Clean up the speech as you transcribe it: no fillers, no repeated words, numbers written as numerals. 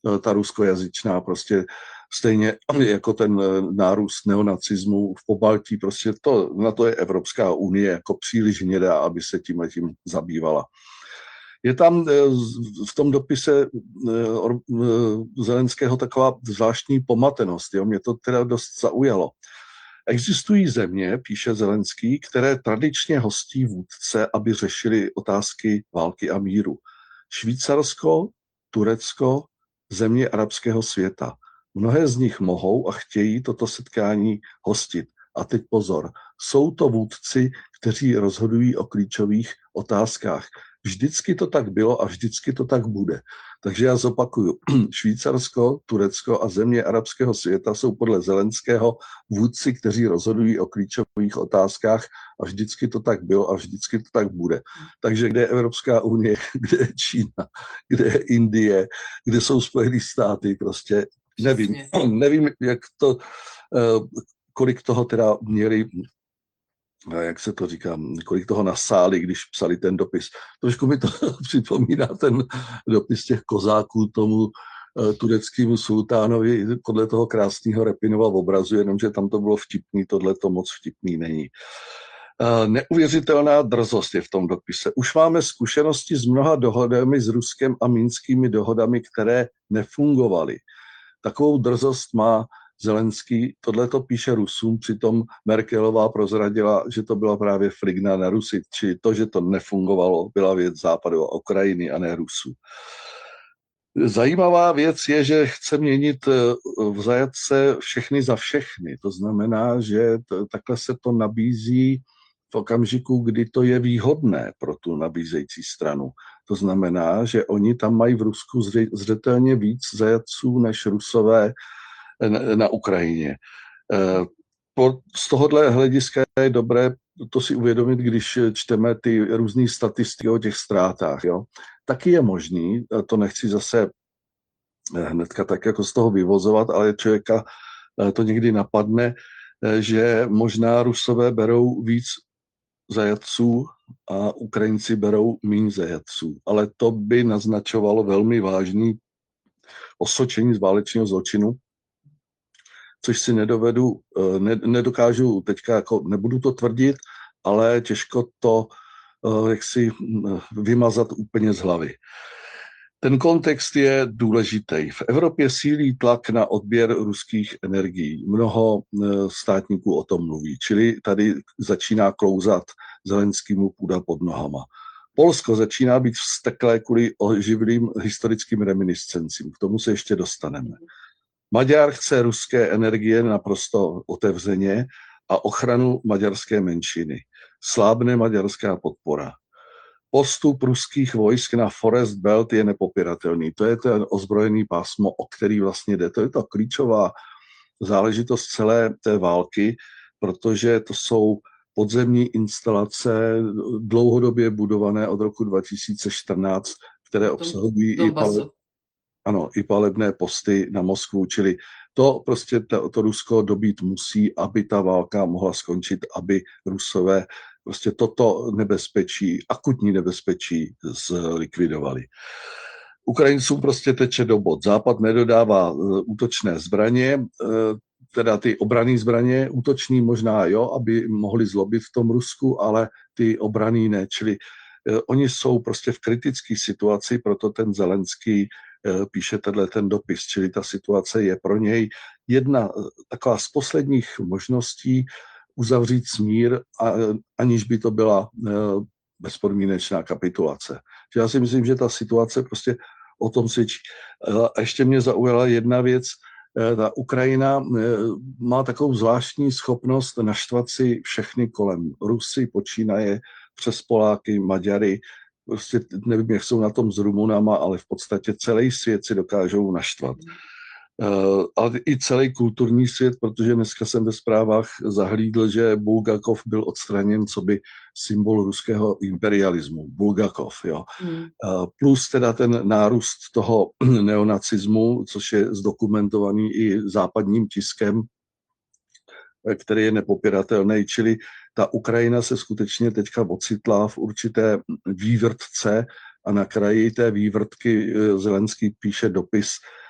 ta ruskojazyčná, prostě stejně jako ten nárůst neonacismu v Pobaltí, prostě na to je Evropská unie jako příliš hnědá, aby se tímhletím zabývala. Je tam v tom dopise Zelenského taková zvláštní pomatenost, jo? Mě to teda dost zaujalo. Existují země, píše Zelenský, které tradičně hostí vůdce, aby řešili otázky války a míru. Švýcarsko, Turecko, země arabského světa. Mnohé z nich mohou a chtějí toto setkání hostit. A teď pozor, jsou to vůdci, kteří rozhodují o klíčových otázkách. Vždycky to tak bylo a vždycky to tak bude. Takže já zopakuju, Švýcarsko, Turecko a země arabského světa jsou podle Zelenského vůdci, kteří rozhodují o klíčových otázkách a vždycky to tak bylo a vždycky to tak bude. Takže kde je Evropská unie, kde je Čína, kde je Indie, kde jsou Spojené státy, prostě nevím, jak to, kolik toho teda měli, jak se to říká, kolik toho nasáli, když psali ten dopis. Trošku mi to připomíná ten dopis těch kozáků tomu tureckému sultánovi podle toho krásného Repinova obrazu, jenomže tam to bylo vtipný, tohle to moc vtipný není. Neuvěřitelná drzost je v tom dopise. Už máme zkušenosti s mnoha dohodami s Ruskem a minskými dohodami, které nefungovaly. Takovou drzost má Zelenský, tohle to píše Rusům, přitom Merkelová prozradila, že to byla právě frigna na Rusy, či to, že to nefungovalo, byla věc Západu a Ukrajiny a ne Rusů. Zajímavá věc je, že chce měnit v zajatce všechny za všechny. To znamená, že takhle se to nabízí v okamžiku, kdy to je výhodné pro tu nabízející stranu. To znamená, že oni tam mají v Rusku zřetelně víc zajatců než Rusové na Ukrajině. Z tohohle hlediska je dobré to si uvědomit, když čteme ty různé statistiky o těch ztrátách. Jo. Taky je možný, to nechci zase hnedka tak jako z toho vyvozovat, ale člověka to někdy napadne, že možná Rusové berou víc zajatců a Ukrajinci berou méně zajatců. Ale to by naznačovalo velmi vážný osočení z válečného zločinu, což si nedokážu teďka, jako nebudu to tvrdit, ale těžko to jaksi vymazat úplně z hlavy. Ten kontext je důležitý. V Evropě sílí tlak na odběr ruských energií. Mnoho státníků o tom mluví, čili tady začíná klouzat Zelenskýmu půda pod nohama. Polsko začíná být vzteklé kvůli oživlým historickým reminiscencím. K tomu se ještě dostaneme. Maďar chce ruské energie naprosto otevřeně a ochranu maďarské menšiny. Slábne maďarská podpora. Postup ruských vojsk na Forest Belt je nepopiratelný. To je ten ozbrojený pásmo, o který vlastně jde. To je ta klíčová záležitost celé té války, protože to jsou podzemní instalace dlouhodobě budované od roku 2014, které obsahují i palebné posty na Moskvu, čili to prostě to Rusko dobít musí, aby ta válka mohla skončit, aby Rusové prostě toto nebezpečí, akutní nebezpečí zlikvidovali. Ukrajincům prostě teče do bod. Západ nedodává útočné zbraně, teda ty obranné zbraně, útoční možná jo, aby mohli zlobit v tom Rusku, ale ty obranné ne, čili oni jsou prostě v kritické situaci, proto ten Zelenský píše ten dopis, čili ta situace je pro něj jedna taková z posledních možností uzavřít smír, aniž by to byla bezpodmínečná kapitulace. Já si myslím, že ta situace prostě o tom svědčí. A ještě mě zaujala jedna věc, ta Ukrajina má takovou zvláštní schopnost naštvat si všechny kolem. Rusy počínaje přes Poláky, Maďary, prostě nevím, jak jsou na tom s Rumunama, ale v podstatě celý svět si dokážou naštvat. Ale i celý kulturní svět, protože dneska jsem ve zprávách zahlídl, že Bulgakov byl odstraněn coby symbol ruského imperialismu. Bulgakov, jo. Plus teda ten nárůst toho neonacismu, což je zdokumentovaný i západním tiskem, který je nepopiratelný, čili ta Ukrajina se skutečně teďka ocitla v určité vývrtce a na kraji té vývrtky Zelenský píše dopis,